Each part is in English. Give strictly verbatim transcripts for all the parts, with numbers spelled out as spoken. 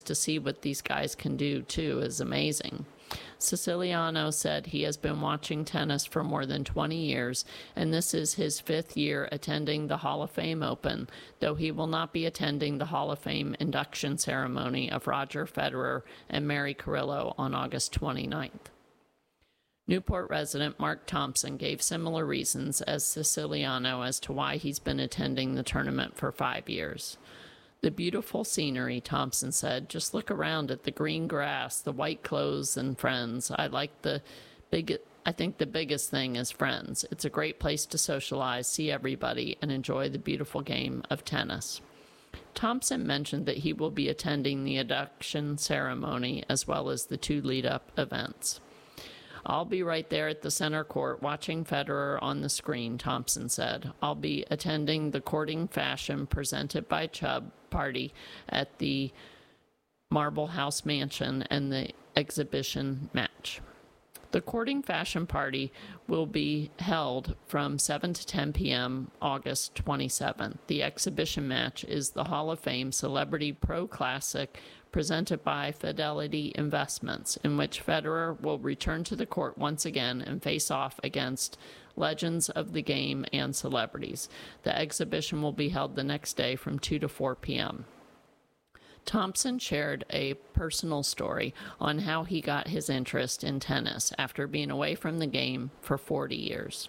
to see what these guys can do, too, is amazing. Siciliano said he has been watching tennis for more than twenty years, and this is his fifth year attending the Hall of Fame Open, though he will not be attending the Hall of Fame induction ceremony of Roger Federer and Mary Carrillo on August twenty-ninth. Newport resident Mark Thompson gave similar reasons as Siciliano as to why he's been attending the tournament for five years. The beautiful scenery, Thompson said. Just look around at the green grass, the white clothes, and friends. I like the big, I think the biggest thing is friends. It's a great place to socialize, see everybody, and enjoy the beautiful game of tennis. Thompson mentioned that he will be attending the induction ceremony as well as the two lead-up events. I'll be right there at the center court watching Federer on the screen, Thompson said. I'll be attending the courting fashion presented by Chubb party at the Marble House Mansion and the exhibition match. The courting fashion party will be held from seven to ten p.m. August twenty-seventh. The exhibition match is the Hall of Fame Celebrity Pro Classic presented by Fidelity Investments, in which Federer will return to the court once again and face off against legends of the game and celebrities. The exhibition will be held the next day from two to four p.m. Thompson shared a personal story on how he got his interest in tennis after being away from the game for forty years.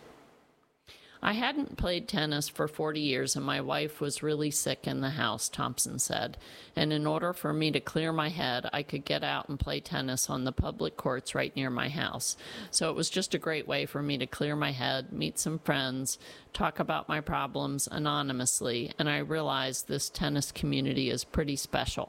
I hadn't played tennis for forty years and my wife was really sick in the house, Thompson said, and in order for me to clear my head, I could get out and play tennis on the public courts right near my house. So it was just a great way for me to clear my head, meet some friends, talk about my problems anonymously, and I realized this tennis community is pretty special.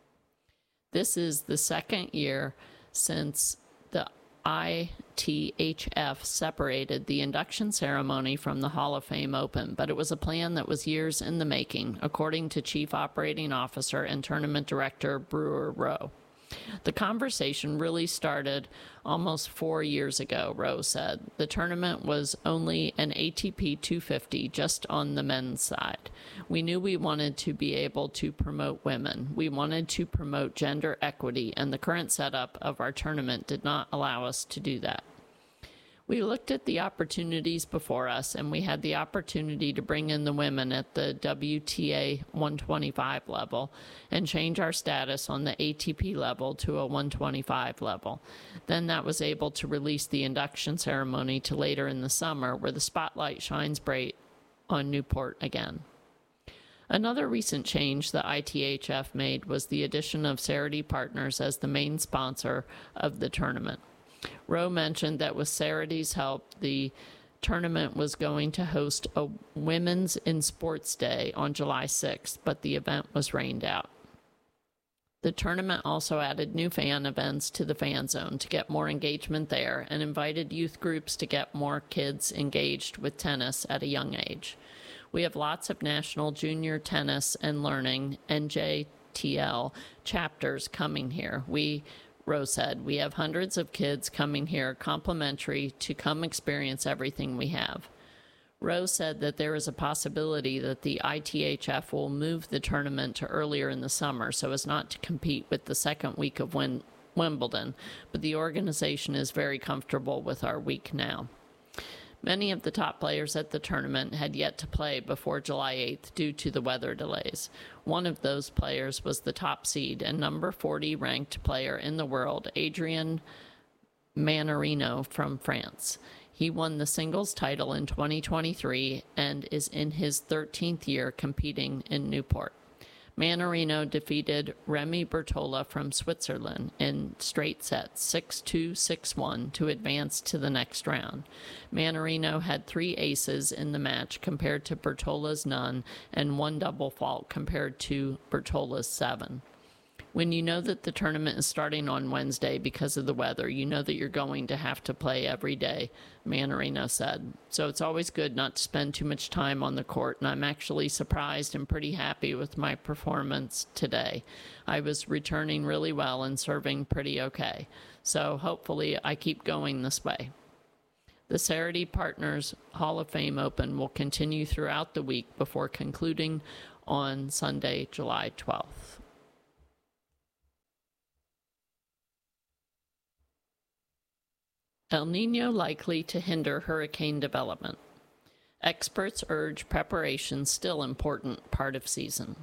This is the second year since the I T H F separated the induction ceremony from the Hall of Fame Open, but it was a plan that was years in the making, according to Chief Operating Officer and Tournament Director Brewer Rowe. The conversation really started almost four years ago, Rowe said. The tournament was only an A T P two fifty just on the men's side. We knew we wanted to be able to promote women. We wanted to promote gender equity, and the current setup of our tournament did not allow us to do that. We looked at the opportunities before us, and we had the opportunity to bring in the women at the W T A one twenty-five level and change our status on the A T P level to a one twenty-five level. Then that was able to release the induction ceremony to later in the summer, where the spotlight shines bright on Newport again. Another recent change the I T H F made was the addition of Cerity Partners as the main sponsor of the tournament. Rowe mentioned that with Cerity's help, the tournament was going to host a Women's in Sports Day on July sixth, but the event was rained out. The tournament also added new fan events to the fan zone to get more engagement there and invited youth groups to get more kids engaged with tennis at a young age. We have lots of National Junior Tennis and Learning, N J T L, chapters coming here. We Rowe said, we have hundreds of kids coming here complimentary to come experience everything we have. Rowe said that there is a possibility that the I T H F will move the tournament to earlier in the summer so as not to compete with the second week of Wim- Wimbledon, but the organization is very comfortable with our week now. Many of the top players at the tournament had yet to play before July eighth due to the weather delays. One of those players was the top seed and number forty ranked player in the world, Adrian Mannarino from France. He won the singles title in twenty twenty-three and is in his thirteenth year competing in Newport. Mannarino defeated Remy Bertola from Switzerland in straight sets, six two, six one, to advance to the next round. Mannarino had three aces in the match compared to Bertola's none, and one double fault compared to Bertola's seven. When you know that the tournament is starting on Wednesday because of the weather, you know that you're going to have to play every day, Mannarino said. So it's always good not to spend too much time on the court, and I'm actually surprised and pretty happy with my performance today. I was returning really well and serving pretty okay. So hopefully I keep going this way. The Cerity Partners Hall of Fame Open will continue throughout the week before concluding on Sunday, July twelfth. El Niño likely to hinder hurricane development. Experts urge preparation still important part of season.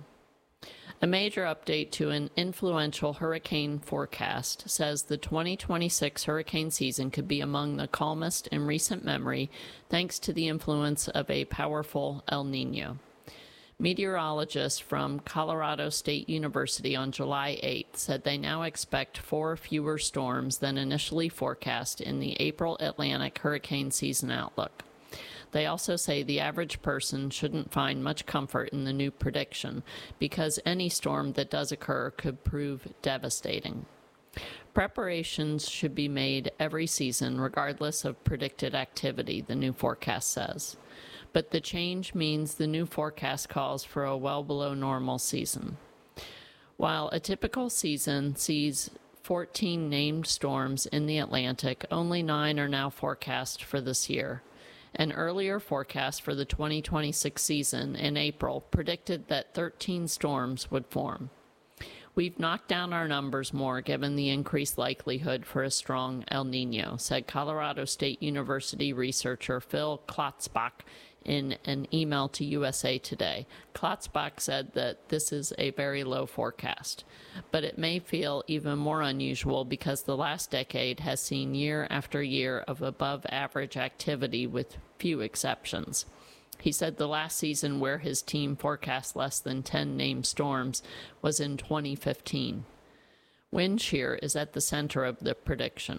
A major update to an influential hurricane forecast says the twenty twenty-six hurricane season could be among the calmest in recent memory thanks to the influence of a powerful El Niño. Meteorologists from Colorado State University on July eighth said they now expect four fewer storms than initially forecast in the April Atlantic hurricane season outlook. They also say the average person shouldn't find much comfort in the new prediction because any storm that does occur could prove devastating. Preparations should be made every season regardless of predicted activity, the new forecast says. But the change means the new forecast calls for a well below normal season. While a typical season sees fourteen named storms in the Atlantic, only nine are now forecast for this year. An earlier forecast for the twenty twenty-six season in April predicted that thirteen storms would form. We've knocked down our numbers more given the increased likelihood for a strong El Niño, said Colorado State University researcher Phil Klotzbach in an email to U S A Today. Klotzbach said that this is a very low forecast, but it may feel even more unusual because the last decade has seen year after year of above-average activity with few exceptions. He said the last season where his team forecast less than ten named storms was in twenty fifteen. Wind shear is at the center of the prediction.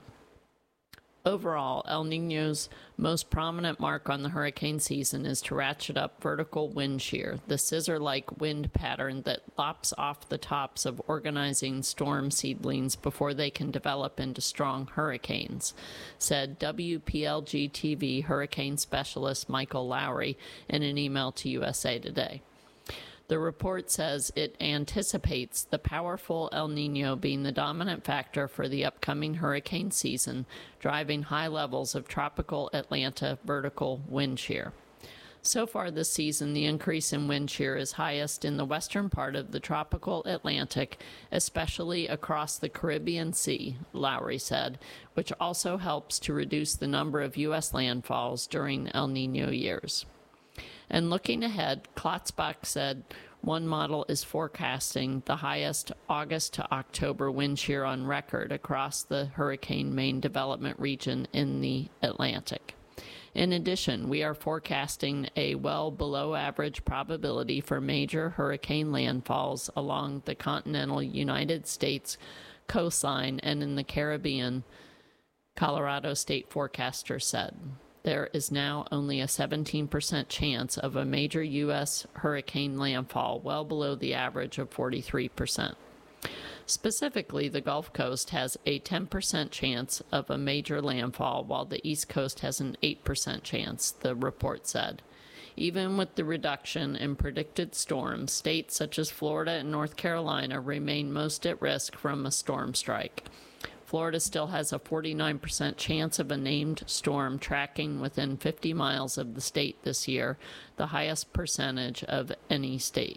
Overall, El Niño's most prominent mark on the hurricane season is to ratchet up vertical wind shear, the scissor-like wind pattern that lops off the tops of organizing storm seedlings before they can develop into strong hurricanes, said W P L G T V hurricane specialist Michael Lowry in an email to U S A Today. The report says it anticipates the powerful El Niño being the dominant factor for the upcoming hurricane season, driving high levels of tropical Atlanta vertical wind shear. So far this season, the increase in wind shear is highest in the western part of the tropical Atlantic, especially across the Caribbean Sea, Lowry said, which also helps to reduce the number of U S landfalls during El Niño years. And looking ahead, Klotzbach said one model is forecasting the highest August to October wind shear on record across the hurricane main development region in the Atlantic. In addition, we are forecasting a well below average probability for major hurricane landfalls along the continental United States coastline and in the Caribbean, Colorado State forecaster said. There is now only a seventeen percent chance of a major U S hurricane landfall, well below the average of forty-three percent. Specifically, the Gulf Coast has a ten percent chance of a major landfall, while the East Coast has an eight percent chance, the report said. Even with the reduction in predicted storms, states such as Florida and North Carolina remain most at risk from a storm strike. Florida still has a forty-nine percent chance of a named storm tracking within fifty miles of the state this year, the highest percentage of any state.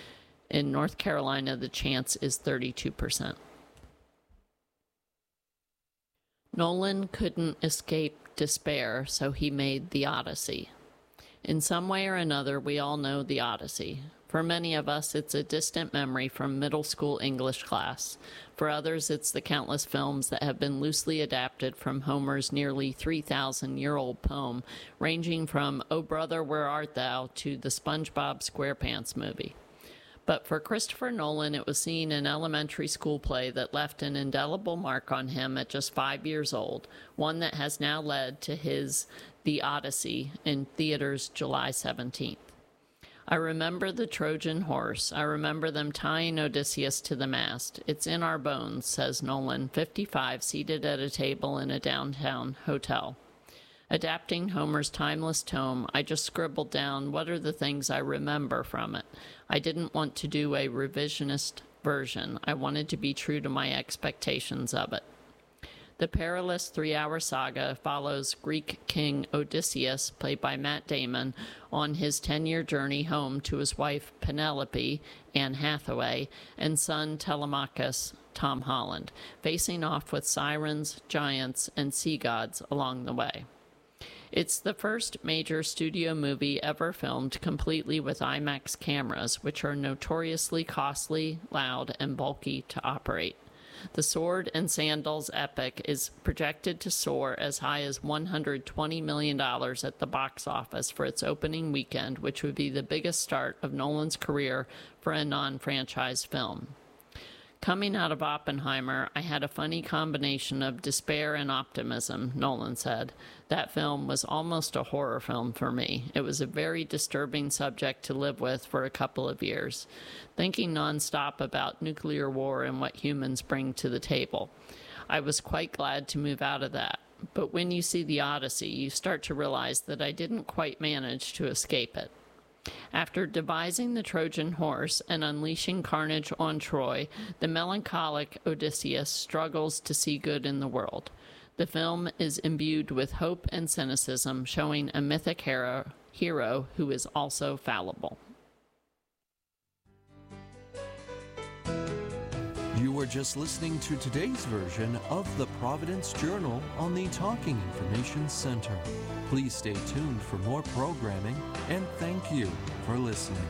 In North Carolina, the chance is thirty-two percent. Nolan couldn't escape despair, so he made The Odyssey. In some way or another, we all know The Odyssey. For many of us, it's a distant memory from middle school English class. For others, it's the countless films that have been loosely adapted from Homer's nearly three thousand year old poem, ranging from Oh Brother, Where Art Thou to the SpongeBob SquarePants movie. But for Christopher Nolan, it was seeing an elementary school play that left an indelible mark on him at just five years old, one that has now led to his The Odyssey in theaters July seventeenth. I remember the Trojan horse. I remember them tying Odysseus to the mast. It's in our bones, says Nolan, fifty-five, seated at a table in a downtown hotel. Adapting Homer's timeless tome, I just scribbled down what are the things I remember from it. I didn't want to do a revisionist version. I wanted to be true to my expectations of it. The perilous three-hour saga follows Greek king Odysseus, played by Matt Damon, on his ten-year journey home to his wife Penelope, Anne Hathaway, and son Telemachus, Tom Holland, facing off with sirens, giants, and sea gods along the way. It's the first major studio movie ever filmed completely with IMAX cameras, which are notoriously costly, loud, and bulky to operate. The Sword and Sandals epic is projected to soar as high as one hundred twenty million dollars at the box office for its opening weekend, which would be the biggest start of Nolan's career for a non-franchise film. Coming out of Oppenheimer, I had a funny combination of despair and optimism, Nolan said. That film was almost a horror film for me. It was a very disturbing subject to live with for a couple of years, thinking nonstop about nuclear war and what humans bring to the table. I was quite glad to move out of that. But when you see The Odyssey, you start to realize that I didn't quite manage to escape it. After devising the Trojan horse and unleashing carnage on Troy, the melancholic Odysseus struggles to see good in the world. The film is imbued with hope and cynicism, showing a mythic hero, hero who is also fallible. You were just listening to today's version of the Providence Journal on the Talking Information Center. Please stay tuned for more programming, and thank you for listening.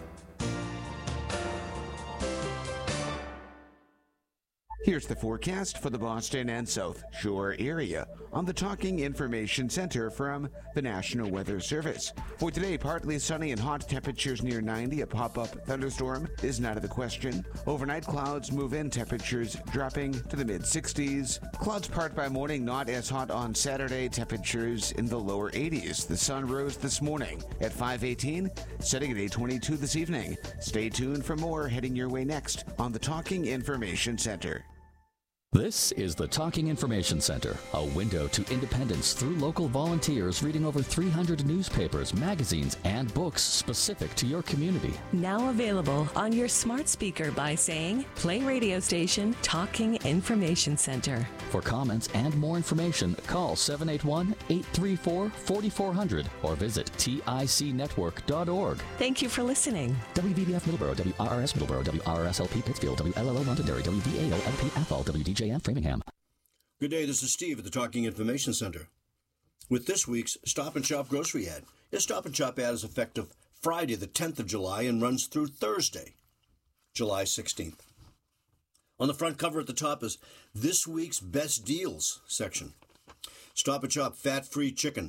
Here's the forecast for the Boston and South Shore area on the Talking Information Center from the National Weather Service. For today, partly sunny and hot, temperatures near ninety. A pop-up thunderstorm is not out of the question. Overnight, clouds move in, temperatures dropping to the mid-sixties. Clouds part by morning, not as hot on Saturday, temperatures in the lower eighties. The sun rose this morning at five eighteen, setting at eight twenty-two this evening. Stay tuned for more heading your way next on the Talking Information Center. This is the Talking Information Center, a window to independence through local volunteers reading over three hundred newspapers, magazines, and books specific to your community. Now available on your smart speaker by saying, play radio station Talking Information Center. For comments and more information, call seven eight one, eight three four, four four zero zero or visit tic network dot org. Thank you for listening. W V B F Middleborough, W R R S Middleborough, W R R S L P Pittsfield, W L L O Londonderry, W V A O L P Athol, W D J M Framingham. Good day, this is Steve at the Talking Information Center. With this week's Stop and Shop grocery ad. This Stop and Shop ad is effective Friday the tenth of July and runs through Thursday, July sixteenth. On the front cover at the top is this week's best deals section. Stop and Shop fat-free chicken.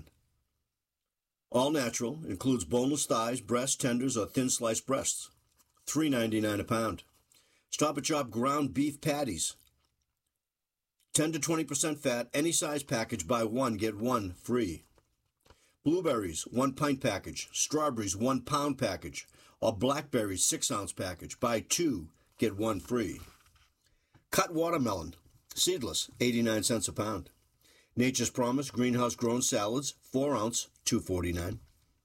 All natural, includes boneless thighs, breast tenders, or thin sliced breasts. three ninety-nine a pound. Stop and Shop ground beef patties. ten to twenty percent fat, any size package, buy one, get one free. Blueberries, one pint package. Strawberries, one pound package. Or blackberries, six ounce package. Buy two, get one free. Cut watermelon, seedless, eighty-nine cents a pound. Nature's Promise, greenhouse grown salads, four ounce, two forty-nine.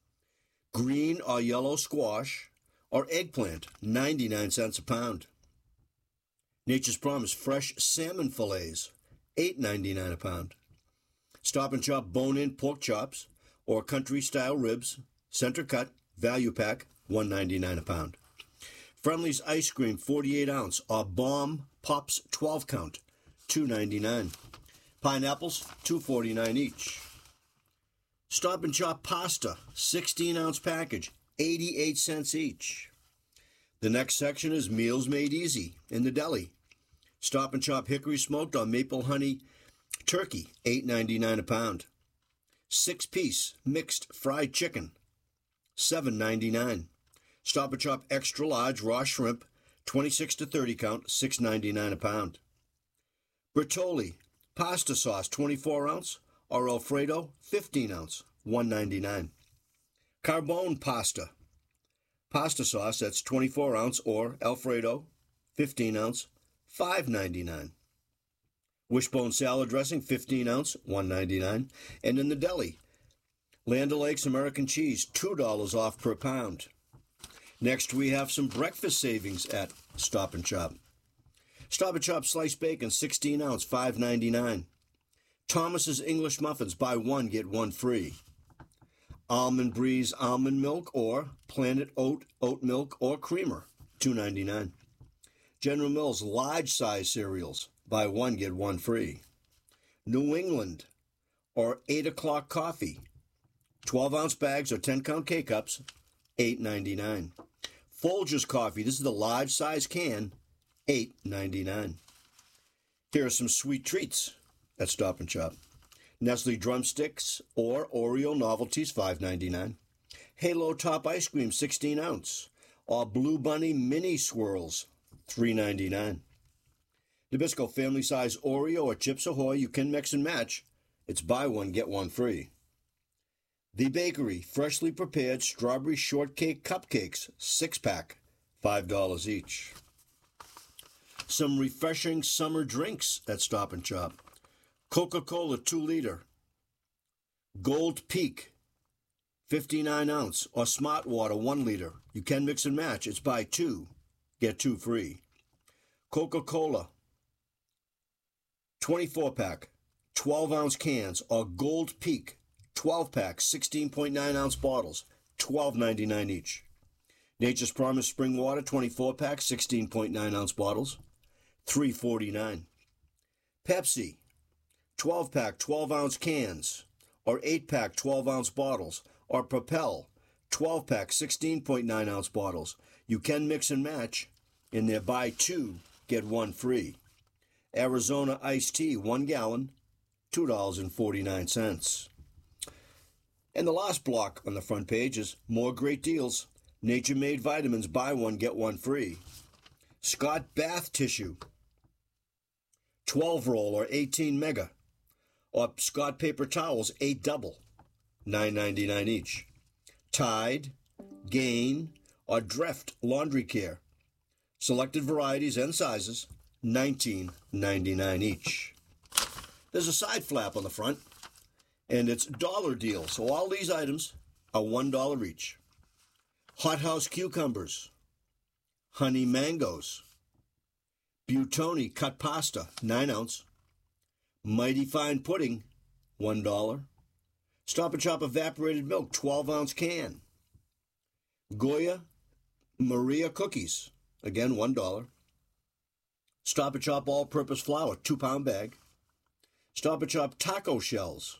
Green or yellow squash or eggplant, ninety-nine cents a pound. Nature's Promise, fresh salmon fillets, eight ninety-nine a pound. Stop and Shop bone-in pork chops or country-style ribs, center cut, value pack, one ninety-nine a pound. Friendly's ice cream, forty-eight ounce, or Bomb Pops twelve count, two ninety-nine. Pineapples, two forty-nine each. Stop and Shop pasta, sixteen ounce package, eighty-eight cents each. The next section is Meals Made Easy in the deli. Stop and Shop hickory smoked or maple honey turkey, eight ninety-nine a pound. Six-piece mixed fried chicken, seven ninety-nine. Stop and Shop extra large raw shrimp, twenty-six to thirty count, six ninety-nine a pound. Bertolli pasta sauce, twenty-four ounce, or Alfredo, fifteen ounce, one ninety-nine. Carbone pasta, pasta sauce, that's twenty-four ounce, or Alfredo, fifteen ounce, five ninety-nine. Wishbone salad dressing, fifteen ounce, one ninety-nine. And in the deli, Land O'Lakes American cheese, two dollars off per pound. Next, we have some breakfast savings at Stop and Shop. Stop and Shop sliced bacon, sixteen ounce, five ninety-nine. Thomas's English muffins, buy one, get one free. Almond Breeze almond milk or Planet Oat oat milk or creamer, two ninety-nine. General Mills large size cereals, buy one, get one free. New England or eight o'clock coffee, twelve ounce bags or ten count K-Cups, eight ninety-nine. Folgers coffee, this is the large size can, eight ninety-nine. Here are some sweet treats at Stop and Shop. Nestle Drumsticks or Oreo Novelties, five ninety-nine. Halo Top Ice Cream, sixteen ounce, or Blue Bunny Mini Swirls, three ninety-nine. Nabisco Family Size Oreo or Chips Ahoy, you can mix and match. It's buy one, get one free. The Bakery Freshly Prepared Strawberry Shortcake Cupcakes, six pack, five dollars each. Some refreshing summer drinks at Stop and Shop. Coca-Cola two liter. Gold Peak, fifty-nine ounce, or Smart Water one liter. You can mix and match. It's buy two, get two free. Coca-Cola, twenty-four pack, twelve ounce cans, or Gold Peak, twelve pack, sixteen point nine ounce bottles, twelve ninety-nine each. Nature's Promise Spring Water, twenty-four pack, sixteen point nine ounce bottles, three forty-nine. Pepsi, twelve pack, twelve ounce cans, or eight pack, twelve ounce bottles, or Propel, twelve pack, sixteen point nine ounce bottles. You can mix and match in their buy two, get one free. Arizona Iced Tea, one gallon, two dollars and forty-nine cents. And the last block on the front page is more great deals. Nature Made Vitamins, buy one, get one free. Scott Bath Tissue, twelve roll or eighteen mega. Or Scott Paper Towels, eight double, nine ninety-nine each. Tide, Gain, or Dreft Laundry Care, selected varieties and sizes, nineteen ninety-nine each. There's a side flap on the front, and it's dollar deal, so all these items are one dollar each. Hot House Cucumbers, Honey Mangoes, Butoni Cut Pasta, nine ounce, Mighty Fine Pudding, one dollar. Stop and Shop Evaporated Milk, twelve ounce can. Goya Maria Cookies, again, one dollar. Stop and Shop All-Purpose Flour, two pound bag. Stop and Shop Taco Shells.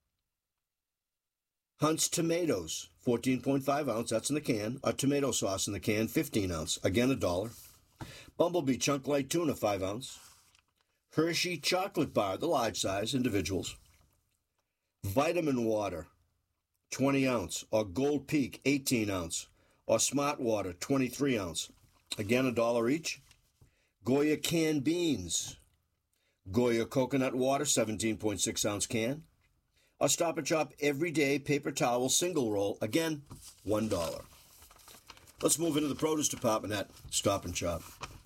Hunt's Tomatoes, fourteen point five ounce, that's in the can. Or tomato sauce in the can, fifteen ounce, again, a dollar. Bumblebee Chunk Light Tuna, five ounce. Hershey Chocolate Bar, the large size, individuals. Vitamin Water, twenty ounce, or Gold Peak, eighteen ounce, or Smart Water, twenty-three ounce, again, a dollar each. Goya Canned Beans, Goya Coconut Water, seventeen point six ounce can. Or Stop and Shop Everyday Paper Towel Single Roll, again, one dollar. Let's move into the produce department at Stop and Shop.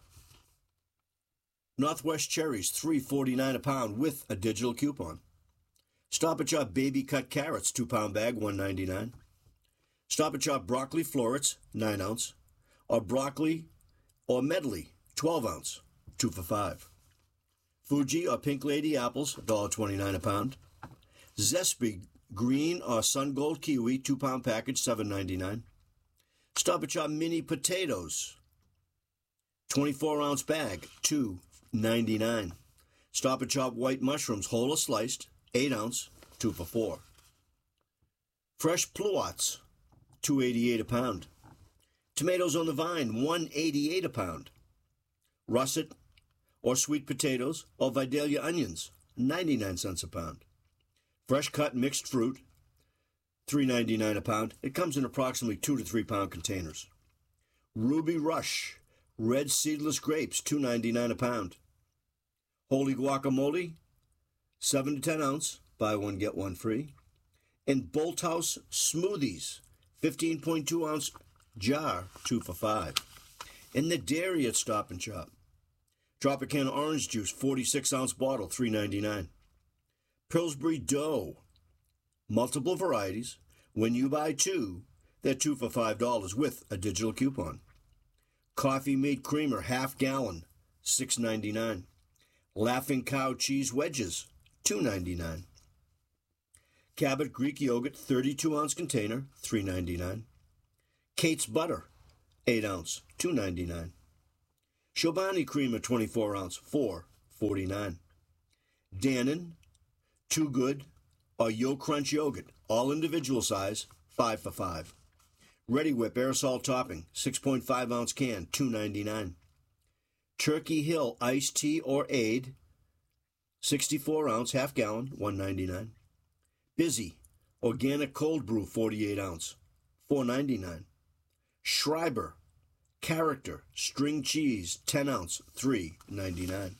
Northwest cherries, three forty-nine a pound with a digital coupon. Stop and Shop baby cut carrots, two pound bag, one ninety-nine. Stop and Shop broccoli florets, nine ounce, or broccoli or medley, twelve ounce, two for five. Fuji or Pink Lady apples, one twenty-nine a pound. Zespri green or Sun Gold kiwi, two pound package, seven ninety-nine. Stop and Shop mini potatoes, twenty-four ounce bag, two ninety-nine. Stop and Shop white mushrooms, whole or sliced, eight ounce, two for four. Fresh pluots, two eighty-eight a pound. Tomatoes on the vine, one eighty-eight a pound. Russet or sweet potatoes or Vidalia onions, ninety-nine cents a pound. Fresh cut mixed fruit, three ninety-nine a pound. It comes in approximately two to three pound containers. Ruby Rush red seedless grapes, two ninety-nine a pound. Holy guacamole, seven to ten ounce, buy one get one free. And Bolt House smoothies, fifteen point two ounce jar, two for five. In the dairy at Stop and Shop, Tropicana orange juice, forty-six ounce bottle, three ninety-nine. Pillsbury dough, multiple varieties. When you buy two, they're two for five dollars with a digital coupon. Coffee Mate creamer, half gallon, six ninety-nine. Laughing Cow cheese wedges, two ninety-nine. Cabot Greek yogurt, thirty-two ounce container, three ninety-nine. Kate's butter, eight ounce, two ninety-nine. Chobani Creamer twenty-four ounce, four forty-nine. Dannon, Too Good, or Yo Crunch Yogurt, all individual size, five for five. Ready Whip aerosol topping, six point five ounce can, two ninety-nine. Turkey Hill iced tea or aid, sixty-four ounce, half gallon, one ninety-nine. Busy organic cold brew, forty-eight ounce, four ninety-nine. Schreiber Character string cheese, ten ounce, three ninety-nine.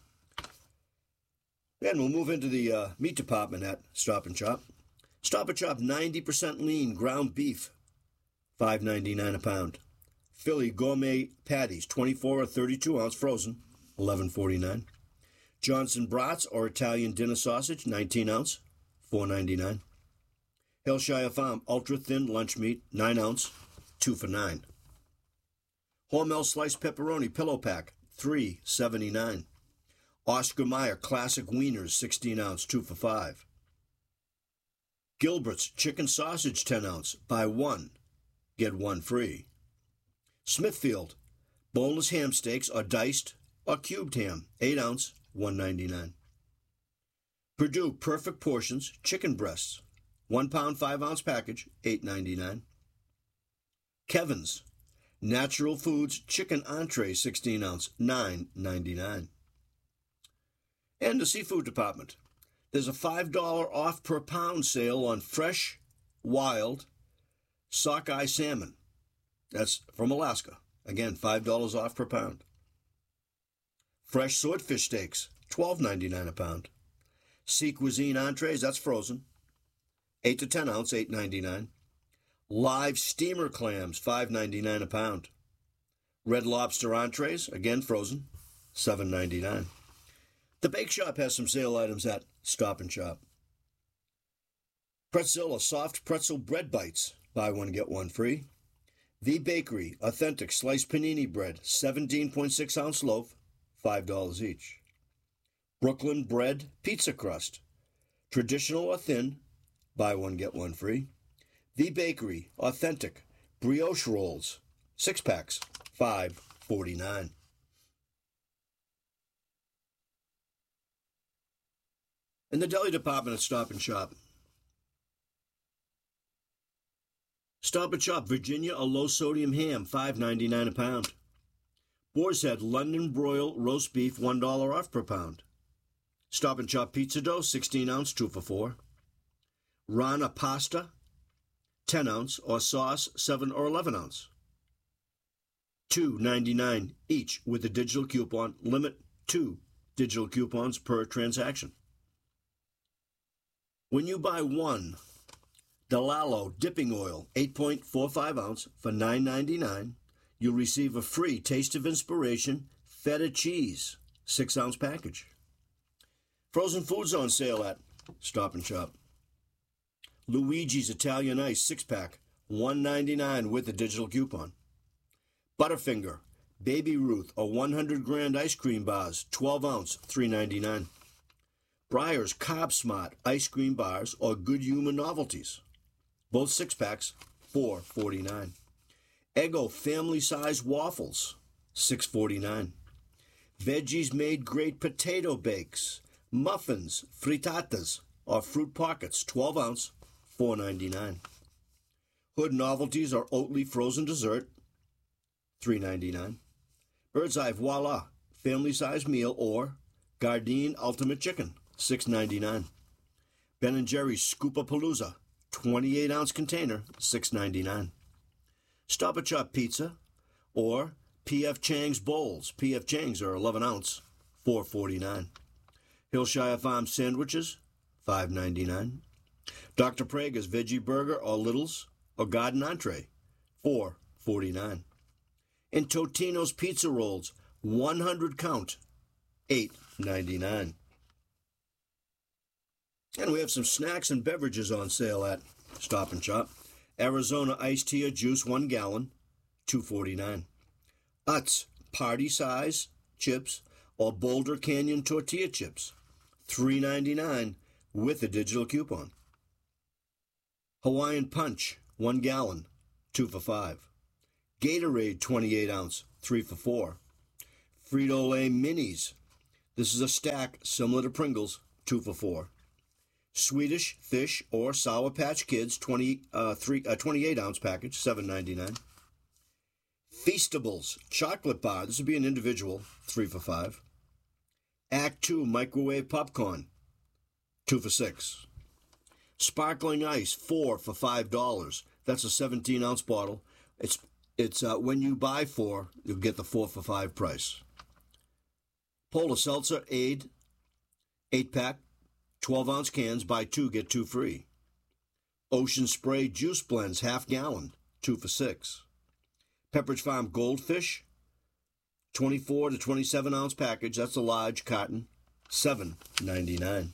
Then we'll move into the uh, meat department at Stop and Shop. Stop and Shop ninety percent lean ground beef, five ninety-nine a pound. Philly gourmet patties, twenty-four or thirty-two ounce frozen, eleven forty-nine. Johnson brats or Italian dinner sausage, nineteen ounce, four ninety-nine. Hillshire Farm ultra thin lunch meat, nine ounce, two for nine. Hormel sliced pepperoni pillow pack, three seventy-nine. Oscar Mayer classic wieners, sixteen ounce, two for five. Gilbert's chicken sausage, ten ounce, buy one, get one free. Smithfield boneless ham steaks or diced or cubed ham, eight ounce, one ninety-nine. Purdue perfect portions chicken breasts, one pound, five ounce package, eight ninety-nine. Kevin's Natural Foods chicken entree, sixteen ounce, nine ninety-nine. And the seafood department. There's a five dollars off per pound sale on fresh, wild, sockeye salmon. That's from Alaska. Again, five dollars off per pound. Fresh swordfish steaks, twelve ninety-nine a pound. Sea Cuisine entrees, that's frozen, eight to ten ounce, eight ninety-nine. Live steamer clams, five ninety-nine a pound. Red Lobster entrees, again frozen, seven ninety-nine. The Bake Shop has some sale items at Stop and Shop. Pretzilla soft pretzel bread bites, buy one get one free. The Bakery authentic sliced panini bread, seventeen point six ounce loaf, five dollars each. Brooklyn bread pizza crust, traditional or thin, buy one get one free. The Bakery authentic brioche rolls, six packs, five forty-nine. In the deli department at Stop and Shop. Stop and Shop Virginia a low sodium ham, five ninety-nine a pound. Boar's Head London broil roast beef, one dollar off per pound. Stop and Shop pizza dough, sixteen ounce, two for four. Rana pasta, ten ounce, or sauce, seven or eleven ounce. two ninety-nine each with a digital coupon. Limit two digital coupons per transaction. When you buy one Delalo dipping oil, eight point four five ounce, for nine ninety-nine, you'll receive a free Taste of Inspiration feta cheese, six ounce package. Frozen foods on sale at Stop and Shop. Luigi's Italian Ice six pack, one ninety-nine with a digital coupon. Butterfinger Baby Ruth or one hundred grand ice cream bars, twelve ounce, three ninety-nine. Breyer's Carb Smart ice cream bars or Good Humor novelties, both six packs, four forty-nine. Eggo family size waffles, six forty-nine. Veggies Made Great potato bakes, muffins, frittatas or fruit pockets, twelve ounce, four ninety-nine. Hood novelties or Oatly frozen dessert, three ninety-nine. Bird's Eye Voila family size meal or Gardein Ultimate Chicken, six ninety-nine. Ben and Jerry's Scoopapalooza twenty-eight ounce container, six ninety-nine. Stop and Shop pizza or P F Chang's bowls. P F Chang's are eleven ounce, four forty-nine. Hillshire Farm sandwiches, five ninety-nine. Doctor Prager's veggie burger or Littles or garden entree, four forty-nine. And Totino's pizza rolls, one hundred count, eight ninety-nine. And we have some snacks and beverages on sale at Stop and Shop. Arizona iced tea or juice, one gallon, two forty-nine. Utz party size chips or Boulder Canyon tortilla chips, three ninety-nine with a digital coupon. Hawaiian Punch, one gallon, two for five. Gatorade twenty-eight ounce, three for four. Frito-Lay Minis. This is a stack similar to Pringles, two for four. Swedish Fish or Sour Patch Kids, twenty, uh, three, uh, twenty-eight ounce package, seven ninety-nine. Feastables chocolate bar. This would be an individual, three for five. Act two microwave popcorn, two for six. Sparkling ice, four for five dollars. That's a seventeen ounce bottle. It's it's uh, when you buy four, you'll get the four for five price. Polar Seltzer Aid, eight pack, twelve ounce cans. Buy two, get two free. Ocean Spray Juice Blends, half gallon, two for six. Pepperidge Farm Goldfish, twenty-four to twenty-seven ounce package. That's a large carton, seven ninety-nine.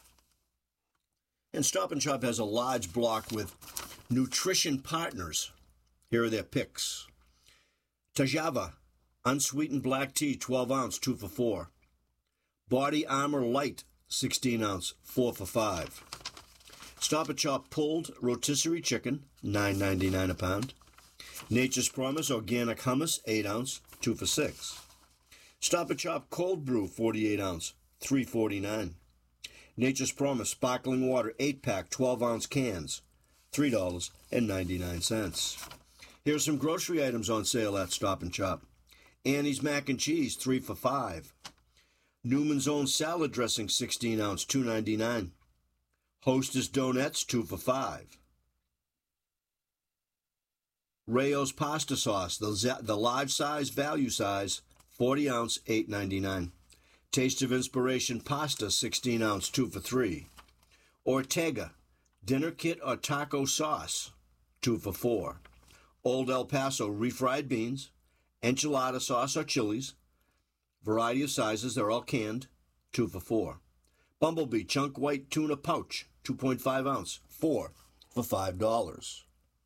And Stop and Shop has a large block with Nutrition Partners. Here are their picks. Tajava unsweetened black tea, twelve ounce, two for four. Body Armor Light, sixteen ounce, four for five. Stop and Shop pulled rotisserie chicken, nine ninety-nine a pound. Nature's Promise organic hummus, eight ounce, two for six. Stop and Shop cold brew, forty-eight ounce, three forty-nine. Nature's Promise sparkling water, eight pack, twelve ounce cans, three dollars and ninety-nine cents. Here's some grocery items on sale at Stop and Shop. Annie's mac and cheese, three for five. Newman's Own salad dressing, sixteen ounce, two ninety-nine. Hostess donuts, two for five. Rayo's pasta sauce, the, the large size, value size, forty ounce, eight ninety-nine. Taste of Inspiration pasta, sixteen ounce, two for three. Ortega, dinner kit or taco sauce, two for four. Old El Paso refried beans, enchilada sauce or chilies, variety of sizes, they're all canned, two for four. Bumblebee chunk white tuna pouch, two point five ounce, four for five dollars.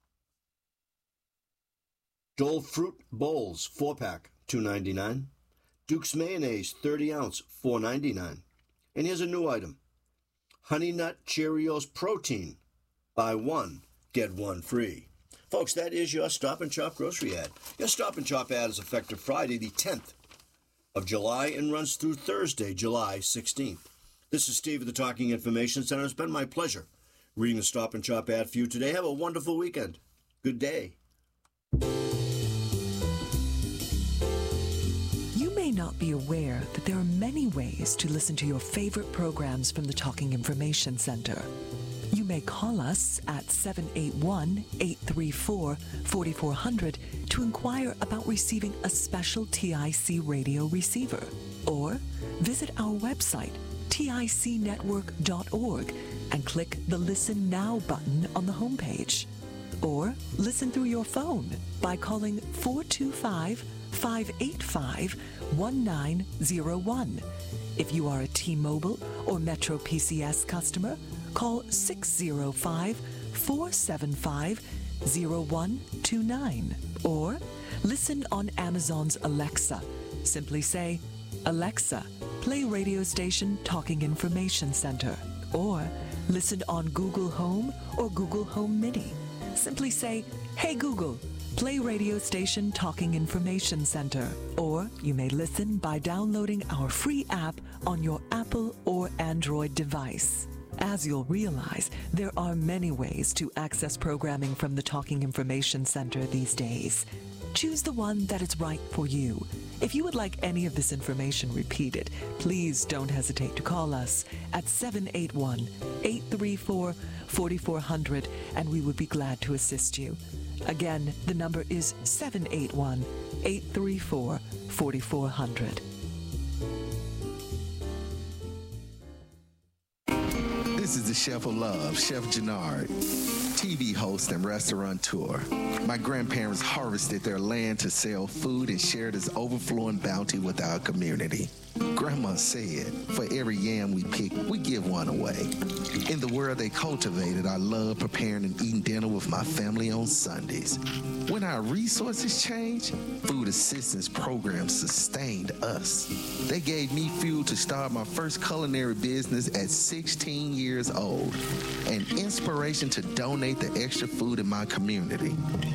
Dole Fruit Bowls, four pack, two ninety-nine. Duke's Mayonnaise, thirty ounce, four ninety-nine. And here's a new item. Honey Nut Cheerios Protein. Buy one, get one free. Folks, that is your Stop and Shop grocery ad. Your Stop and Shop ad is effective Friday, the tenth of July, and runs through Thursday, July sixteenth. This is Steve of the Talking Information Center. It's been my pleasure reading the Stop and Shop ad for you today. Have a wonderful weekend. Good day. You may not be aware that there are many ways to listen to your favorite programs from the Talking Information Center. You may call us at seven eight one, eight three four, four four zero zero to inquire about receiving a special T I C radio receiver. Or visit our website, tic network dot org, and click the Listen Now button on the homepage. Or listen through your phone by calling four two five, five eight five, one nine zero one. If you are a T-Mobile or Metro P C S customer, call six zero five, four seven five, zero one two nine. Or listen on Amazon's Alexa. Simply say, Alexa, play radio station Talking Information Center. Or listen on Google Home or Google Home Mini. Simply say, Hey Google, play radio station Talking Information Center. Or you may listen by downloading our free app on your Apple or Android device. As you'll realize, there are many ways to access programming from the Talking Information Center these days. Choose the one that is right for you. If you would like any of this information repeated, please don't hesitate to call us at seven eight one, eight three four, four four zero zero, and we would be glad to assist you. Again, the number is seven eight one, eight three four, four four zero zero. This is the Chef of Love, Chef Jannard, T V host and restaurateur. My grandparents harvested their land to sell food and share this overflowing bounty with our community. Grandma said, for every yam we pick, we give one away. In the world they cultivated, I love preparing and eating dinner with my family on Sundays. When our resources changed, food assistance programs sustained us. They gave me fuel to start my first culinary business at sixteen years old, and inspiration to donate the extra food in my community. Through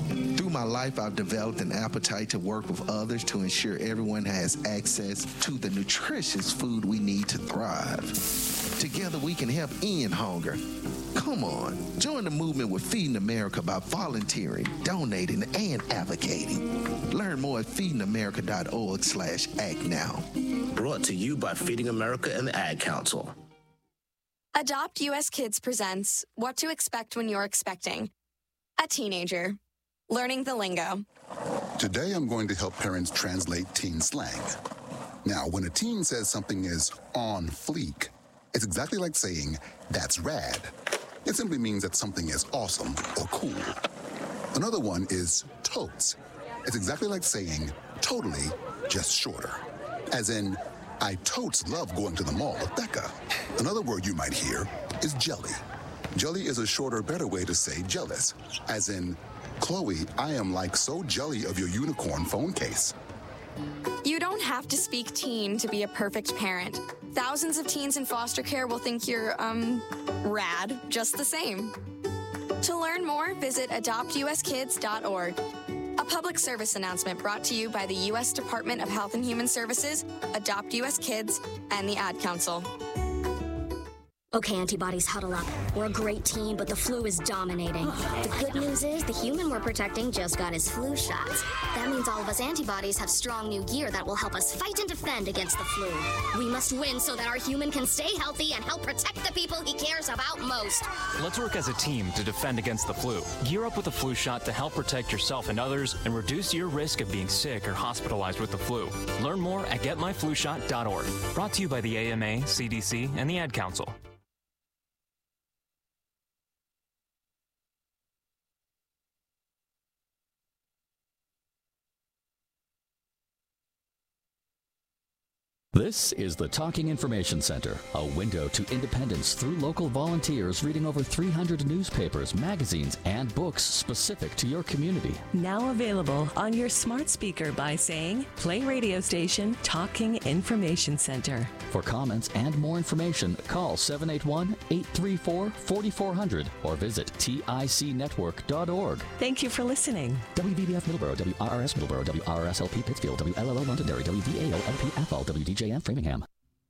Through my life, I've developed an appetite to work with others to ensure everyone has access to the nutritious food we need to thrive. Together, we can help end hunger. Come on, join the movement with Feeding America by volunteering, donating, and advocating. Learn more at feedingamerica.org slash act now. Brought to you by Feeding America and the Ad Council. Adopt U S Kids presents What to Expect When You're Expecting. A teenager. Learning the lingo. Today I'm going to help parents translate teen slang. Now, when a teen says something is on fleek, it's exactly like saying, that's rad. It simply means that something is awesome or cool. Another one is totes. It's exactly like saying, totally, just shorter. As in, I totes love going to the mall with Becca. Another word you might hear is jelly. Jelly is a shorter, better way to say jealous. As in, Chloe, I am like so jelly of your unicorn phone case. You don't have to speak teen to be a perfect parent. Thousands of teens in foster care will think you're, um, rad, just the same. To learn more, visit adopt u s kids dot org. A public service announcement brought to you by the U S Department of Health and Human Services, Adopt U S Kids, and the Ad Council. Okay, antibodies, huddle up. We're a great team, but the flu is dominating. The good news is the human we're protecting just got his flu shots. That means all of us antibodies have strong new gear that will help us fight and defend against the flu. We must win so that our human can stay healthy and help protect the people he cares about most. Let's work as a team to defend against the flu. Gear up with a flu shot to help protect yourself and others and reduce your risk of being sick or hospitalized with the flu. Learn more at get my flu shot dot org. Brought to you by the A M A, C D C, and the Ad Council. This is the Talking Information Center, a window to independence through local volunteers reading over three hundred newspapers, magazines, and books specific to your community. Now available on your smart speaker by saying, play radio station Talking Information Center. For comments and more information, call seven eight one, eight three four, four four zero zero or visit tic network dot org. Thank you for listening. W B B F Middleborough, W R R S Middleborough, W R R S L P Pittsfield, W L L O Londonderry, W V A O L P Athol, W D J M Framingham.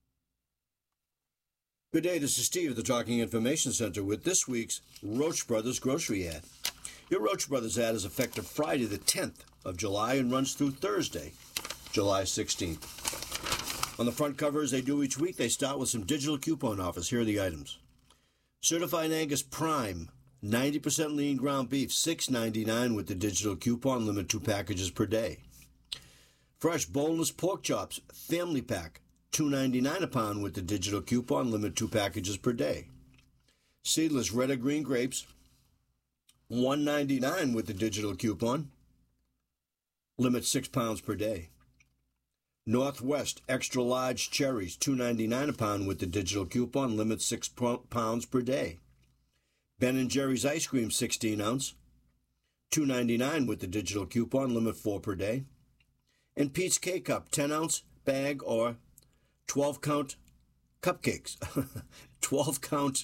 Good day, this is Steve at the Talking Information Center with this week's Roach Brothers grocery ad. Your Roach Brothers ad is effective Friday the tenth of July and runs through Thursday, July sixteenth. On the front cover, as they do each week, they start with some digital coupon offers. Here are the items. Certified Angus Prime, ninety percent lean ground beef, six ninety-nine with the digital coupon, limit two packages per day. Fresh boneless pork chops, family pack, two ninety-nine a pound with the digital coupon, limit two packages per day. Seedless red or green grapes, one ninety-nine with the digital coupon, limit six pounds per day. Northwest extra large cherries, two ninety-nine a pound with the digital coupon, limit six pounds per day. Ben and Jerry's ice cream, sixteen ounce, two ninety-nine with the digital coupon, limit four per day. And Pete's K-Cup, ten ounce bag or twelve count cupcakes. twelve count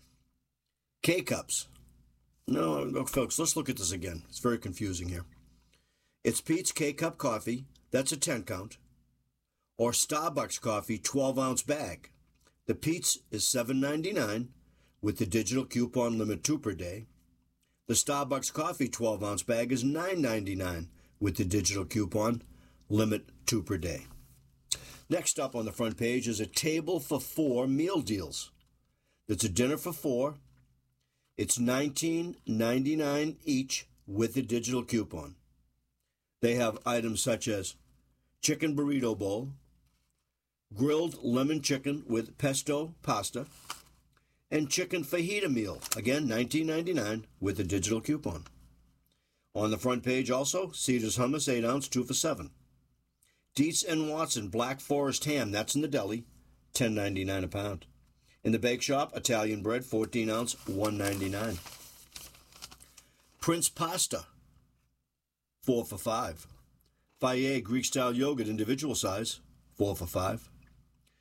K-Cups. No, no, folks, let's look at this again. It's very confusing here. It's Pete's K-Cup coffee, that's a ten count. Or Starbucks coffee, twelve ounce bag. The Pete's is seven ninety-nine with the digital coupon, limit two per day. The Starbucks coffee twelve ounce bag is nine ninety-nine with the digital coupon, limit two per day. Next up on the front page is a table for four meal deals. It's a dinner for four. It's nineteen ninety-nine each with the digital coupon. They have items such as chicken burrito bowl, grilled lemon chicken with pesto pasta, and chicken fajita meal, again nineteen ninety-nine with the digital coupon. On the front page also, Cedars hummus, eight ounce, two for seven. Dietz and Watson Black Forest ham, that's in the deli, ten ninety-nine a pound. In the bake shop, Italian bread, fourteen ounce, one ninety-nine. Prince pasta, four for five. Fayet Greek-style yogurt, individual size, four for five.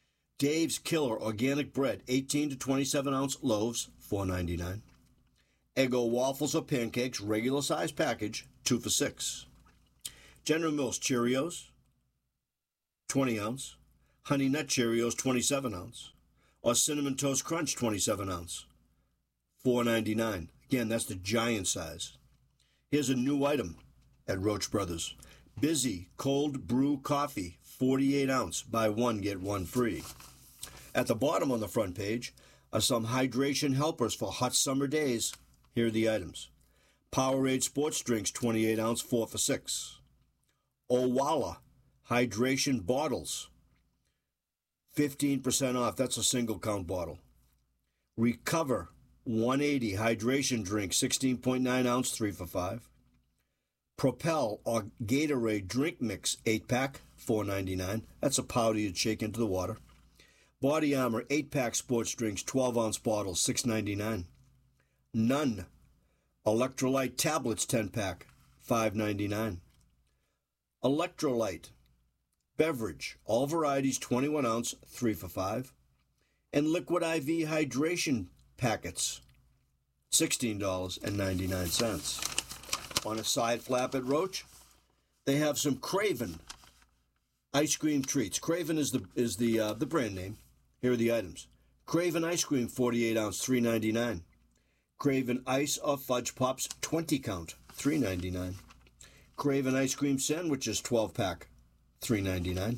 Dave's Killer organic bread, eighteen to twenty-seven ounce loaves, four ninety-nine. Eggo waffles or pancakes, regular size package, two for six. General Mills Cheerios, twenty ounce. Honey Nut Cheerios, twenty-seven ounce. Or Cinnamon Toast Crunch, twenty-seven ounce, four ninety-nine. Again, that's the giant size. Here's a new item at Roach Brothers. Busy Cold Brew Coffee, forty-eight ounce. Buy one, get one free. At the bottom on the front page are some hydration helpers for hot summer days. Here are the items. Powerade Sports Drinks, twenty-eight ounce, four for six. Owala Hydration Bottles, fifteen percent off. That's a single count bottle. Recover one eighty Hydration Drink, sixteen point nine ounce, three for five. Propel or Gatorade Drink Mix, eight pack, four ninety-nine. That's a powder you'd shake into the water. Body Armor eight pack sports drinks, twelve ounce bottles, six ninety-nine. None Electrolyte Tablets ten pack, five ninety-nine. Electrolyte Beverage, all varieties, twenty-one ounce, three for five. And Liquid I V Hydration Packets, sixteen dollars and ninety-nine cents. On a side flap at Roach, they have some Craven ice cream treats. Craven is the is the uh, the brand name. Here are the items. Craven ice cream, forty-eight ounce, three ninety-nine. Craven ice or fudge pops, twenty count, three ninety-nine. Craven ice cream sandwiches, twelve pack, three ninety-nine.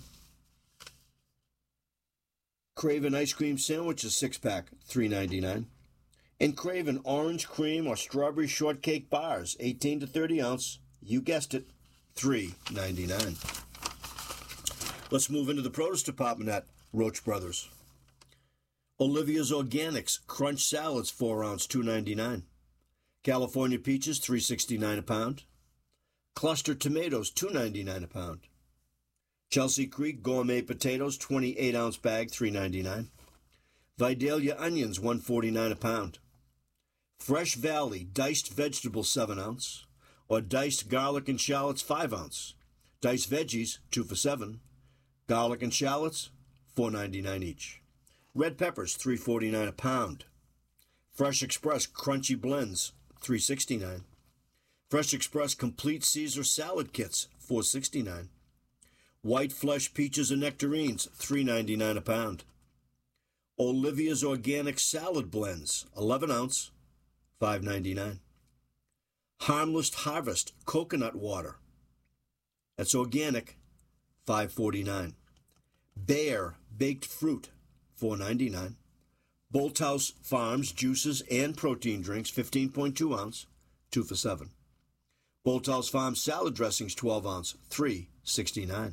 Craven ice cream sandwiches, six pack, three ninety-nine. And Craven orange cream or strawberry shortcake bars, eighteen to thirty ounce, you guessed it, three ninety-nine. Let's move into the produce department at Roach Brothers. Olivia's Organics Crunch Salads, four ounce, two ninety-nine. California Peaches, three sixty-nine a pound. Cluster Tomatoes, two ninety-nine a pound. Chelsea Creek Gourmet Potatoes, twenty-eight ounce bag, three ninety-nine. Vidalia Onions, one forty-nine a pound. Fresh Valley Diced Vegetables, seven ounce. Or Diced Garlic and Shallots, five ounce. Diced Veggies, two for seven. Garlic and Shallots, four ninety-nine each. Red Peppers, three forty-nine a pound. Fresh Express Crunchy Blends, three sixty-nine. Fresh Express Complete Caesar Salad Kits, four sixty-nine. White Flesh Peaches and Nectarines, three ninety-nine a pound. Olivia's Organic Salad Blends, eleven ounce, five ninety-nine. Harmless Harvest Coconut Water, that's organic, five forty-nine. Bear Baked Fruit, four ninety-nine. Bolthouse Farms Juices and Protein Drinks, fifteen point two ounce, two for seven. Bolthouse Farms Salad Dressings, twelve ounce, three sixty-nine.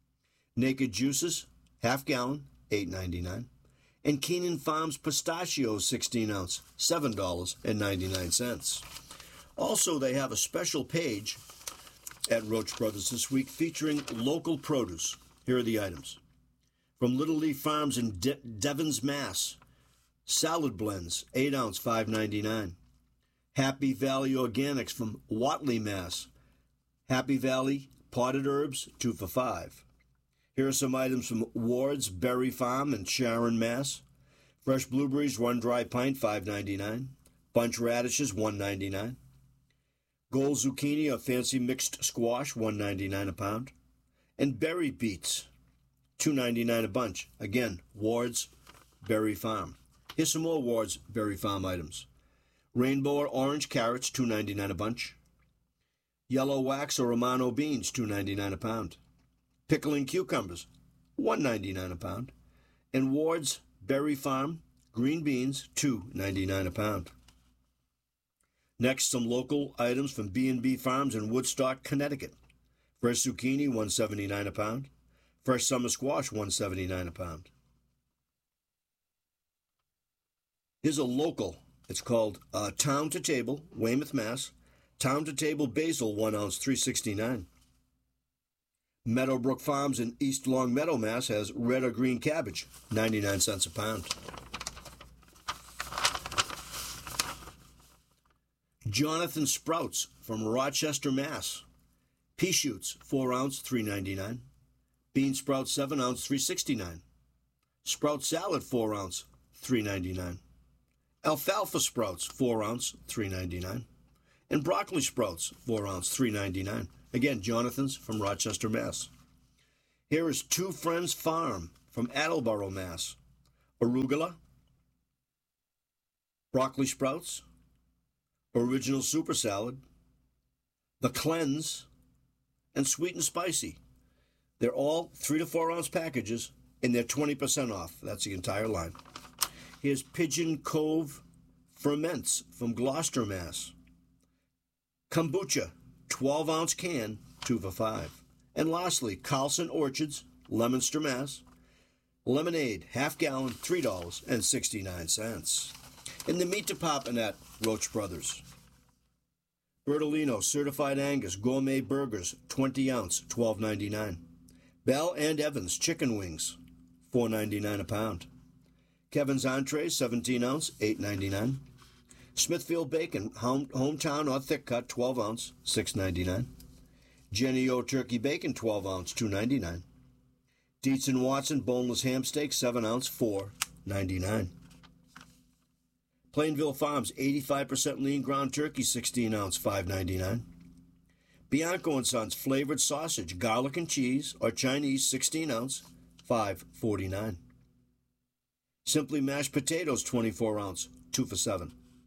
Naked Juices, half gallon, eight ninety-nine. And Keenan Farms Pistachios, sixteen ounce, seven dollars and ninety-nine cents. Also, they have a special page at Roach Brothers this week featuring local produce. Here are the items. From Little Leaf Farms in De- Devons, Mass. Salad Blends, eight ounce, five ninety-nine. Happy Valley Organics from Watley, Mass. Happy Valley Potted Herbs, two for five. Here are some items from Ward's Berry Farm in Sharon, Mass. Fresh blueberries, one dry pint, five ninety-nine. Bunch radishes, one ninety-nine. Gold zucchini or fancy mixed squash, one ninety-nine a pound. And berry beets, two ninety-nine a bunch. Again, Ward's Berry Farm. Here's some more Ward's Berry Farm items. Rainbow or orange carrots, two ninety-nine a bunch. Yellow wax or Romano beans, two ninety-nine a pound. Pickling cucumbers, one ninety-nine a pound. And Ward's Berry Farm green beans, two ninety-nine a pound. Next, some local items from B and B Farms in Woodstock, Connecticut. Fresh zucchini, one seventy-nine a pound. Fresh summer squash, one seventy-nine a pound. Here's a local. It's called uh, Town to Table, Weymouth, Mass. Town to Table basil, one ounce, three sixty-nine. Meadowbrook Farms in East Long Meadow, Mass. has red or green cabbage, ninety-nine cents a pound. Jonathan Sprouts from Rochester, Mass. Pea shoots, four ounce, three ninety-nine. Bean sprouts, seven ounce, three sixty-nine. Sprout salad, four ounce, three ninety-nine. Alfalfa sprouts, four ounce, three ninety-nine. And broccoli sprouts, four ounce, three ninety-nine. Again, Jonathan's from Rochester, Mass. Here is Two Friends Farm from Attleboro, Mass. Arugula, broccoli sprouts, original super salad, the cleanse, and sweet and spicy. They're all three to four ounce packages, and they're twenty percent off. That's the entire line. Here's Pigeon Cove Ferments from Gloucester, Mass. Kombucha, twelve ounce can, two for five. And lastly, Carlson Orchards, Leominster, Mass. Lemonade, half gallon, three dollars and sixty-nine cents. In the meat department at Roach Brothers, Bertolino Certified Angus Gourmet Burgers, twenty ounce, twelve ninety-nine. Bell and Evans Chicken Wings, four ninety-nine a pound. Kevin's Entrees, seventeen ounce, eight ninety-nine. Smithfield Bacon, home, hometown or thick cut, twelve ounce, six ninety-nine. Jenny O Turkey Bacon, twelve ounce, two ninety-nine. Dietz and Watson Boneless Ham Steak, seven ounce, four ninety-nine. Plainville Farms eighty-five percent lean ground turkey, sixteen ounce, five ninety-nine. Bianco and Sons flavored sausage, garlic and cheese, or Chinese, sixteen ounce, five forty-nine. Simply mashed potatoes, twenty-four ounce, two for seven.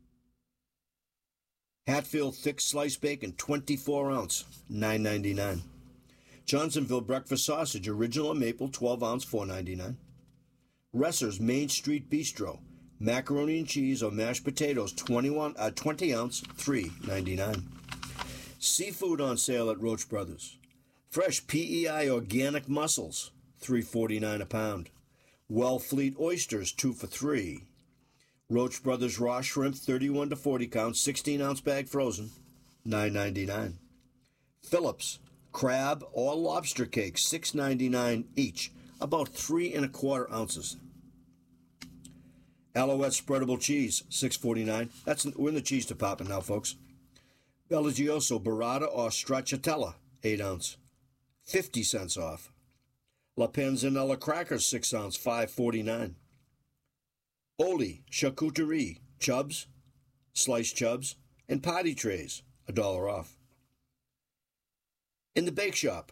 Hatfield thick sliced bacon, twenty-four ounce, nine ninety-nine. Johnsonville breakfast sausage, original and maple, twelve ounce, four ninety-nine. Resser's Main Street Bistro, macaroni and cheese or mashed potatoes, twenty-one, uh, twenty ounce, three ninety-nine. Seafood on sale at Roach Brothers. Fresh P E I organic mussels, three forty-nine a pound. Wellfleet oysters, two for three. Roach Brothers raw shrimp, thirty-one to forty count, sixteen ounce bag frozen, nine ninety-nine. Phillips crab or lobster cake, six ninety-nine each, about three and a quarter ounces. Alouette spreadable cheese, six forty-nine. That's we're in the cheese department now, folks. Bellagioso burrata or stracciatella, eight ounce, fifty cents off. La Panzanella crackers, six ounce, five forty-nine. Oli charcuterie, chubs, sliced chubs, and party trays, a dollar off. In the bake shop,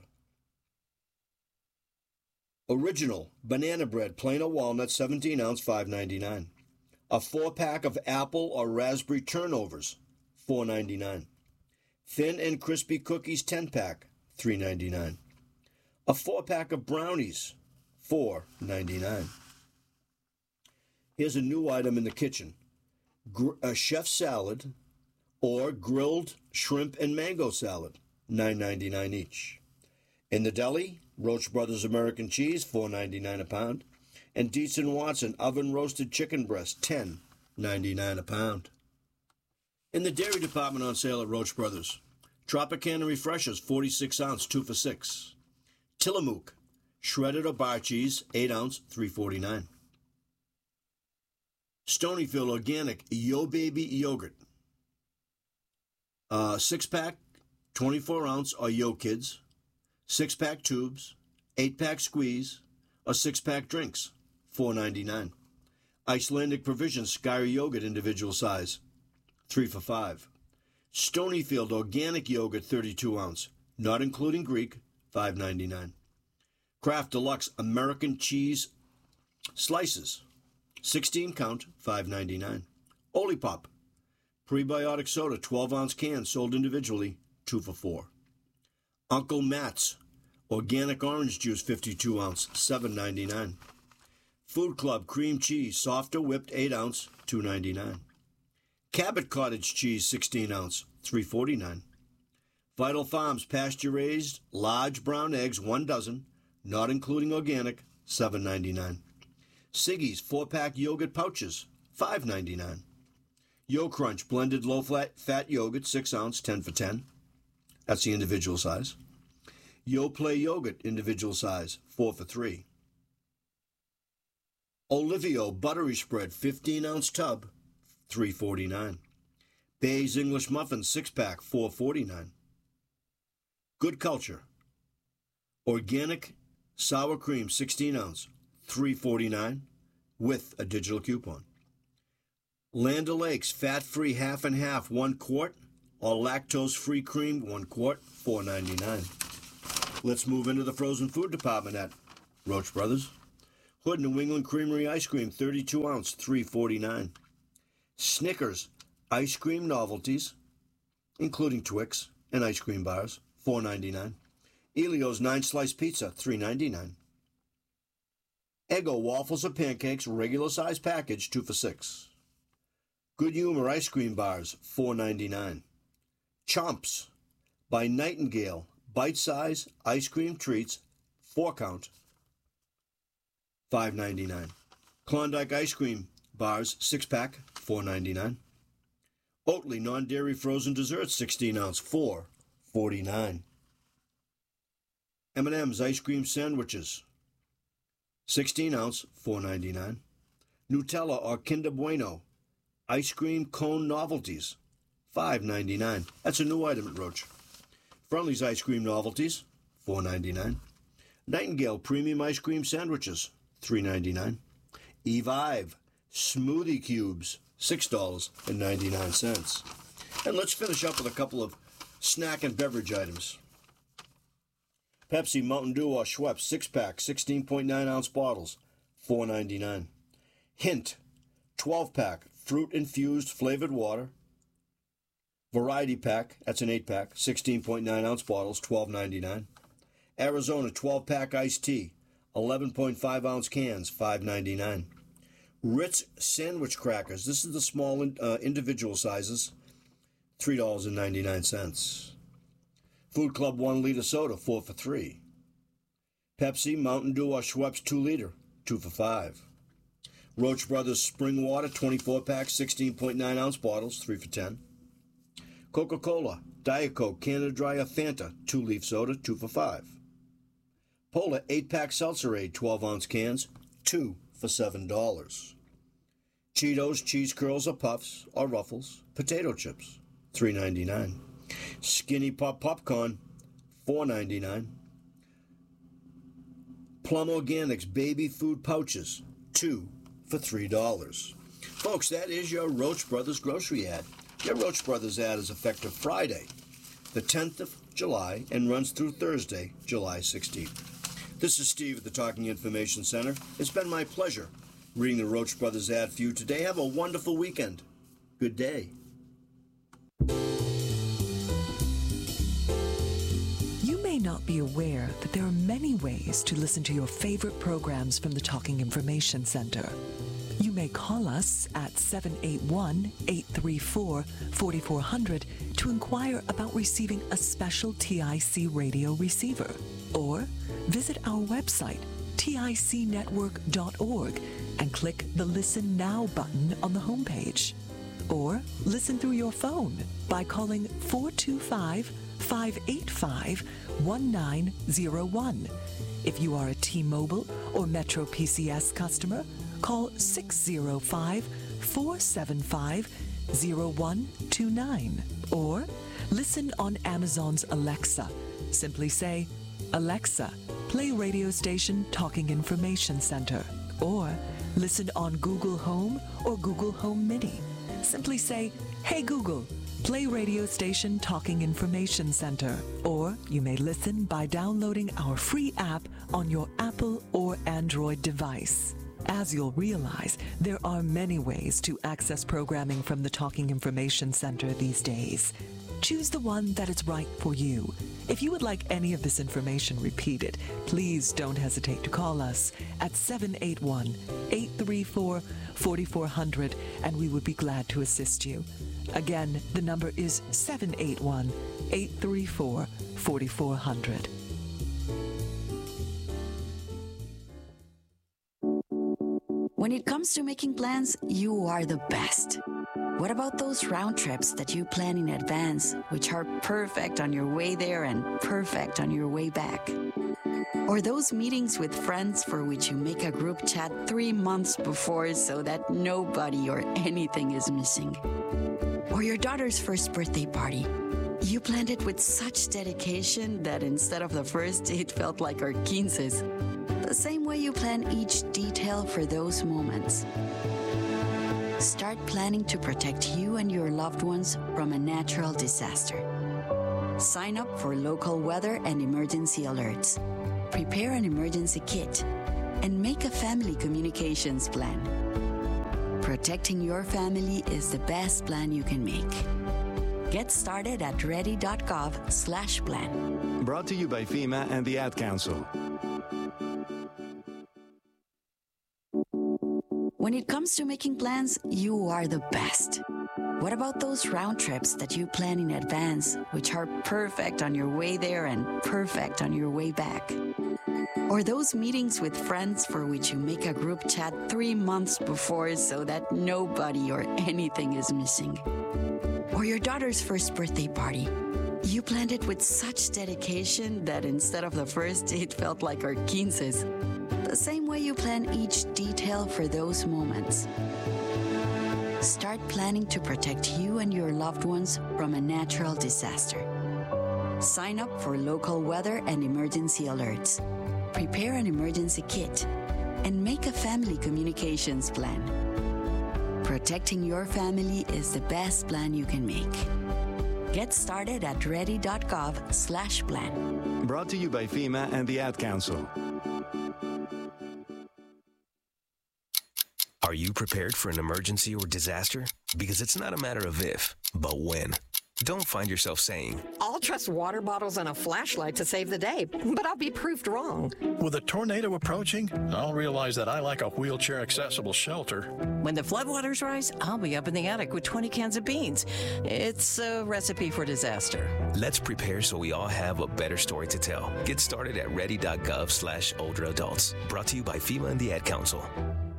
original banana bread, plain or walnut, seventeen ounce, five ninety-nine. A four pack of apple or raspberry turnovers, four ninety-nine. Thin and crispy cookies, ten pack, three ninety-nine. A four pack of brownies, four ninety-nine. Here's a new item in the kitchen. Gr- a chef salad or grilled shrimp and mango salad, nine ninety-nine each. In the deli, Roach Brothers American cheese, four ninety-nine a pound. And Dietz and Watson oven roasted chicken breast, ten ninety-nine a pound. In the dairy department on sale at Roach Brothers, Tropicana Refreshers, forty-six ounce, two for six. Tillamook, shredded or bar cheese, eight ounce, three forty-nine. Stonyfield Organic Yo Baby Yogurt, uh, six pack, twenty-four ounce or Yo Kids, six pack tubes, eight pack squeeze, or six pack drinks, four ninety-nine. Icelandic Provisions Sky Yogurt individual size, three for five. Stonyfield Organic Yogurt thirty-two ounce, not including Greek, five ninety-nine. Kraft Deluxe American Cheese Slices, sixteen count, five ninety-nine. Olipop Prebiotic Soda, twelve ounce can, sold individually, two for four. Uncle Matt's Organic Orange Juice, fifty-two ounce, seven ninety-nine. Food Club Cream Cheese, soft or whipped, eight ounce, two ninety-nine. Cabot Cottage Cheese, sixteen ounce, three forty-nine. Vital Farms Pasture Raised Large Brown Eggs, one dozen, not including organic, seven ninety-nine. Siggy's four pack Yogurt Pouches, five ninety-nine. Yo Crunch Blended Low Fat Yogurt, six ounce, ten for ten. That's the individual size. Yo Play Yogurt, individual size, four for three. Olivio Buttery Spread, fifteen ounce tub, three forty-nine. Bay's English Muffins, six pack, four forty-nine. Good Culture Organic Sour Cream, sixteen ounce, three forty-nine, with a digital coupon. Land O'Lakes, fat-free half and half, one quart, or lactose-free cream, one quart, four ninety-nine. Let's move into the frozen food department at Roach Brothers. Hood New England Creamery ice cream, thirty-two ounce, three forty-nine. Snickers ice cream novelties, including Twix and ice cream bars, four ninety-nine. Elio's nine-slice pizza, three ninety-nine. Eggo waffles or pancakes, regular size package, two for six. Good Humor ice cream bars, four ninety-nine. Chomps by Nightingale bite-size ice cream treats, four count, five ninety-nine. Klondike ice cream bars, six pack, four ninety-nine. Oatly non-dairy frozen desserts, sixteen ounce, four forty-nine. M and M's ice cream sandwiches, sixteen ounce, four ninety-nine. Nutella or Kinder Bueno ice cream cone novelties, five ninety-nine. That's a new item at Roach. Friendly's ice cream novelties, four ninety-nine. Nightingale premium ice cream sandwiches, three ninety-nine. Evive smoothie cubes, six ninety-nine. And let's finish up with a couple of snack and beverage items. Pepsi, Mountain Dew, or Schweppes six-pack, sixteen point nine ounce bottles, four ninety-nine. Hint, twelve-pack, fruit-infused flavored water. Variety pack, that's an eight-pack, sixteen point nine ounce bottles, twelve ninety-nine. Arizona twelve-pack iced tea, eleven point five ounce cans, five ninety-nine. Ritz sandwich crackers, this is the small uh, individual sizes, three ninety-nine. Food Club one liter soda, four for three. Pepsi, Mountain Dew, or Schweppes two liter, two for five. Roach Brothers Spring Water, twenty-four pack, sixteen point nine ounce bottles, three for ten. Coca-Cola, Diet Coke, Canada Dry, or Fanta, two leaf soda, two for five. Polar eight-pack Seltzerade, twelve ounce cans, two for seven dollars. Cheetos, cheese curls, or puffs, or Ruffles, potato chips, three ninety-nine. Skinny Pop popcorn, four ninety-nine. Plum Organics baby food pouches, two for three dollars. Folks, that is your Roach Brothers grocery ad. Your Roach Brothers ad is effective Friday, the tenth of July, and runs through Thursday, July sixteenth. This is Steve at the Talking Information Center. It's been my pleasure reading the Roach Brothers ad for you today. Have a wonderful weekend. Good day. You may not be aware that there are many ways to listen to your favorite programs from the Talking Information Center. You may call us at seven eight one, eight three four, four four zero zero to inquire about receiving a special T I C radio receiver, or visit our website, tic network dot org, and click the Listen Now button on the homepage. Or listen through your phone by calling four two five, five eight five, one nine zero one. If you are a T-Mobile or Metro P C S customer, call six zero five, four seven five, zero one two nine. Or listen on Amazon's Alexa. Simply say, Alexa, play radio station Talking Information Center. Or listen on Google Home or Google Home Mini. Simply say, Hey Google, play radio station Talking Information Center. Or you may listen by downloading our free app on your Apple or Android device. As you'll realize, there are many ways to access programming from the Talking Information Center these days. Choose the one that is right for you. If you would like any of this information repeated, please don't hesitate to call us at seven eight one, eight three four, four four zero zero, and we would be glad to assist you. Again, the number is seven eight one, eight three four, four four zero zero. When it comes to making plans, you are the best. What about those round trips that you plan in advance, which are perfect on your way there and perfect on your way back? Or those meetings with friends for which you make a group chat three months before so that nobody or anything is missing? Or your daughter's first birthday party. You planned it with such dedication that instead of the first, it felt like our quinces. The same way you plan each detail for those moments. Start planning to protect you and your loved ones from a natural disaster. Sign up for local weather and emergency alerts. Prepare an emergency kit and make a family communications plan. Protecting your family is the best plan you can make. Get started at ready.gov slash plan. Brought to you by FEMA and the Ad Council. When it comes to making plans, you are the best. What about those round trips that you plan in advance, which are perfect on your way there and perfect on your way back? Or those meetings with friends for which you make a group chat three months before so that nobody or anything is missing? Or your daughter's first birthday party. You planned it with such dedication that instead of the first, it felt like our quinces. The same way you plan each detail for those moments. Start planning to protect you and your loved ones from a natural disaster. Sign up for local weather and emergency alerts. Prepare an emergency kit and make a family communications plan. Protecting your family is the best plan you can make. Get started at ready.gov slash plan. Brought to you by FEMA and the Ad Council. Are you prepared for an emergency or disaster? Because it's not a matter of if, but when. Don't find yourself saying, I'll trust water bottles and a flashlight to save the day, but I'll be proved wrong. With a tornado approaching, I'll realize that I like a wheelchair-accessible shelter. When the floodwaters rise, I'll be up in the attic with twenty cans of beans. It's a recipe for disaster. Let's prepare so we all have a better story to tell. Get started at ready.gov slash older adults. Brought to you by FEMA and the Ad Council.